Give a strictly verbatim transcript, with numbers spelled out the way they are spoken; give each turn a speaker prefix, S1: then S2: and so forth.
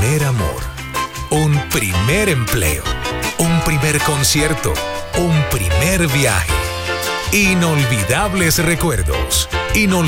S1: primer amor, un primer empleo, un primer concierto, un primer viaje. Inolvidables recuerdos, inolvidables.